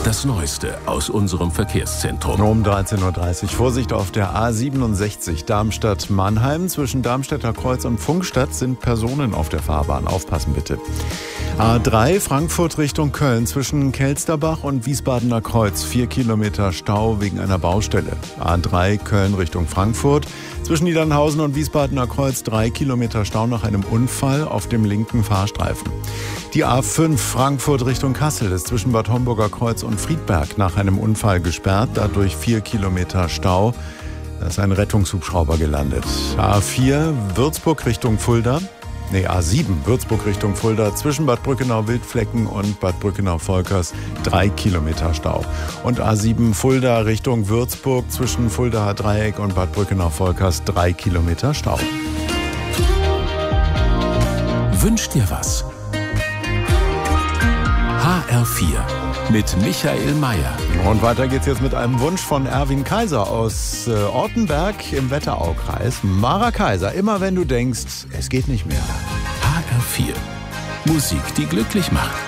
Das Neueste aus unserem Verkehrszentrum. Um 13.30 Uhr. Vorsicht auf der A67 Darmstadt-Mannheim. Zwischen Darmstädter Kreuz und Pfungstadt sind Personen auf der Fahrbahn. Aufpassen bitte. A3 Frankfurt Richtung Köln. Zwischen Kelsterbach und Wiesbadener Kreuz 4 Kilometer Stau wegen einer Baustelle. A3 Köln Richtung Frankfurt. Zwischen Niedernhausen und Wiesbadener Kreuz 3 Kilometer Stau nach einem Unfall auf dem linken Fahrstreifen. Die A5 Frankfurt Richtung Kassel ist zwischen Bad Homburger Kreuz und Friedberg nach einem Unfall gesperrt. Dadurch 4 Kilometer Stau. Da ist ein Rettungshubschrauber gelandet. A4 Würzburg Richtung Fulda. A7 Würzburg Richtung Fulda zwischen Bad Brückenau-Wildflecken und Bad Brückenau-Volkers 3 Kilometer Stau. Und A7 Fulda Richtung Würzburg zwischen Fuldaer Dreieck und Bad Brückenau-Volkers 3 Kilometer Stau. Wünsch dir was? HR4 mit Michael Mayer. Und weiter geht's jetzt mit einem Wunsch von Erwin Kaiser aus Ortenberg im Wetteraukreis. Mara Kaiser, immer wenn du denkst, es geht nicht mehr. HR4. Musik, die glücklich macht.